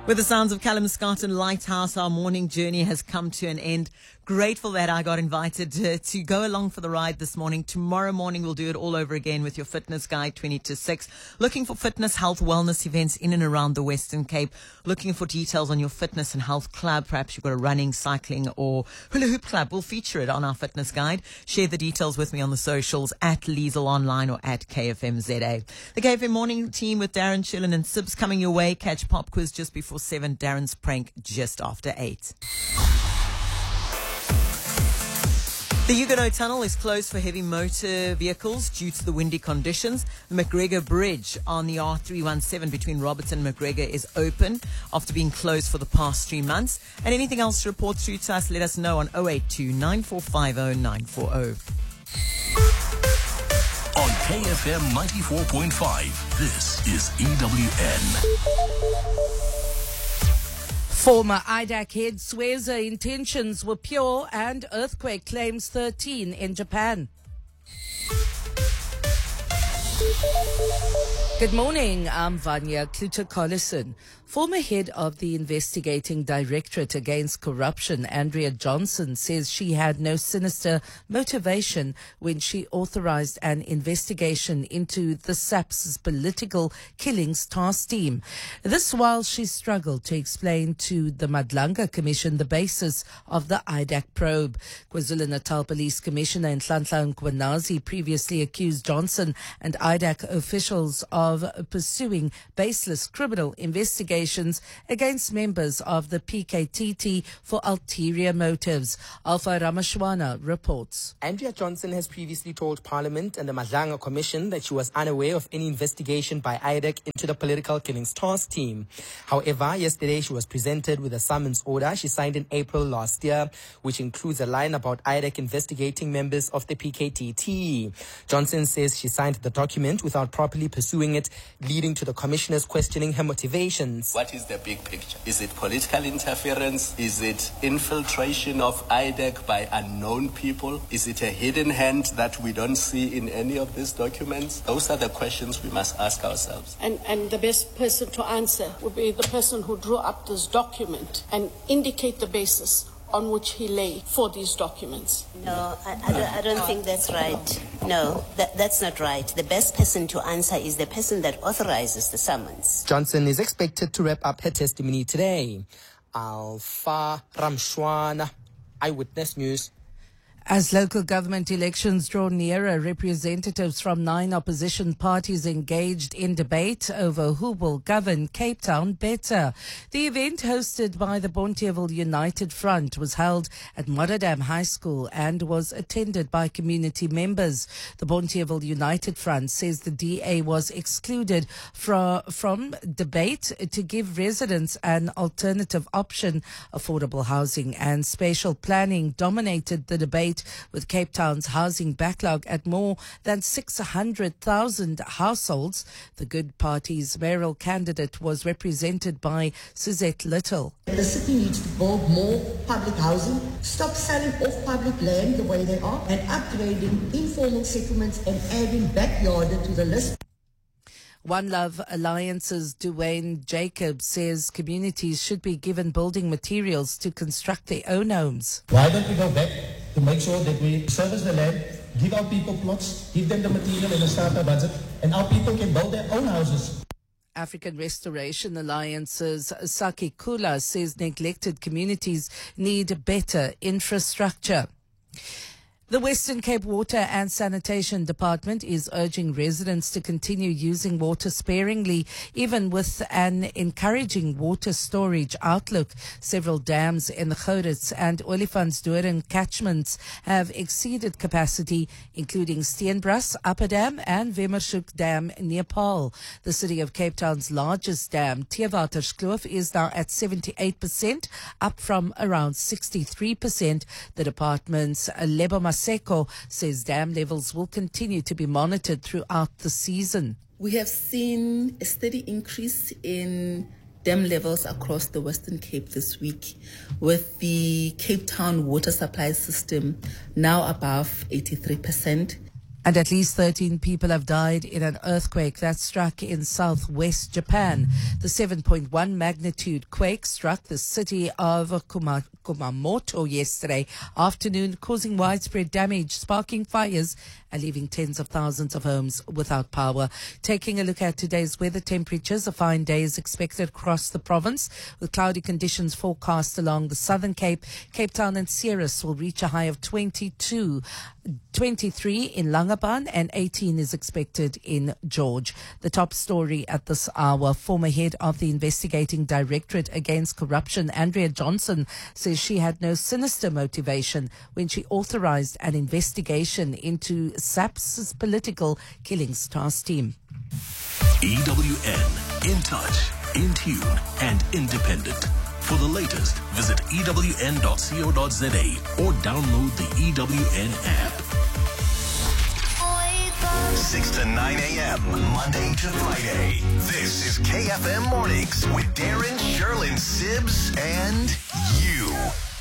With the sounds of Callum Scott and Lighthouse, our morning journey has come to an end. Grateful that I got invited to go along for the ride this morning. Tomorrow morning, we'll do it all over again with your fitness guide 20 to 6. Looking for fitness, health, wellness events in and around the Western Cape. Looking for details on your fitness and health club. Perhaps you've got a running, cycling or hula hoop club. We'll feature it on our fitness guide. Share the details with me on the socials at Liesel Online or at KFMZA. The KFM morning team with Darren, Chillen and Sibs coming your way. Catch pop quiz just before 7. Darren's prank just after 8. The Huguenot Tunnel is closed for heavy motor vehicles due to the windy conditions. The McGregor Bridge on the R317 between Robertson and McGregor is open after being closed for the past 3 months. And anything else to report through to us, let us know on 082 9450 940. On KFM 94.5, this is EWN. Former IDAC head swears her intentions were pure and earthquake claims 13 in Japan. Good morning, I'm Vanya Kluter-Collison. Former head of the Investigating Directorate Against Corruption, Andrea Johnson, says she had no sinister motivation when she authorized an investigation into the SAP's political killings task team. This while she struggled to explain to the Madlanga Commission the basis of the IDAC probe. KwaZulu-Natal Police Commissioner Nhlanhla Nkwanazi previously accused Johnson and IDAC officials of pursuing baseless criminal investigations against members of the PKTT for ulterior motives. Alpha Ramashwana reports. Andrea Johnson has previously told Parliament and the Madlanga Commission that she was unaware of any investigation by IDAC into the political killings task team. However, yesterday she was presented with a summons order she signed in April last year, which includes a line about IDAC investigating members of the PKTT. Johnson says she signed the document without properly pursuing it, leading to the commissioners questioning her motivations. What is the big picture? Is it political interference? Is it infiltration of IDAC by unknown people? Is it a hidden hand that we don't see in any of these documents? Those are the questions we must ask ourselves. And the best person to answer would be the person who drew up this document and indicate the basis on which he lay for these documents. No, I don't think that's right. No, that's not right. The best person to answer is the person that authorizes the summons. Johnson is expected to wrap up her testimony today. Alpha Ramshwana, Eyewitness News. As local government elections draw nearer, representatives from 9 opposition parties engaged in debate over who will govern Cape Town better. The event, hosted by the Bonteheuwel United Front, was held at Moderdam High School and was attended by community members. The Bonteheuwel United Front says the DA was excluded from debate to give residents an alternative option. Affordable housing and spatial planning dominated the debate, with Cape Town's housing backlog at more than 600,000 households. The Good Party's mayoral candidate was represented by Suzette Little. The city needs to build more public housing, stop selling off public land the way they are, and upgrading informal settlements and adding backyarder to the list. One Love Alliance's Dwayne Jacobs says communities should be given building materials to construct their own homes. Why don't we go back to make sure that we service the land, give our people plots, give them the material in a starter budget, and our people can build their own houses. African Restoration Alliance's Saki Kula says neglected communities need better infrastructure. The Western Cape Water and Sanitation Department is urging residents to continue using water sparingly, even with an encouraging water storage outlook. Several dams in the Gourits and Olifantsdoring catchments have exceeded capacity, including Steenbras, Upper Dam and Wemmershoek Dam near Paarl. The city of Cape Town's largest dam, Theewaterskloof, is now at 78%, up from around 63%. The department's Lebo Seko says dam levels will continue to be monitored throughout the season. We have seen a steady increase in dam levels across the Western Cape this week, with the Cape Town water supply system now above 83%. And at least 13 people have died in an earthquake that struck in southwest Japan. The 7.1 magnitude quake struck the city of Kumamoto yesterday afternoon, causing widespread damage, sparking fires and leaving tens of thousands of homes without power. Taking a look at today's weather temperatures, a fine day is expected across the province with cloudy conditions forecast along the Southern Cape. Cape Town and Ceres will reach a high of 23 in Langaban and 18 is expected in George. The top story at this hour, former head of the Investigating Directorate Against Corruption, Andrea Johnson, says she had no sinister motivation when she authorized an investigation into SAP's political killings task team. EWN, in touch, in tune, and independent. For the latest, visit ewn.co.za or download the EWN app. 6 to 9 a.m., Monday to Friday. This is KFM Mornings with Darren, Sherlyn, Sibbs, and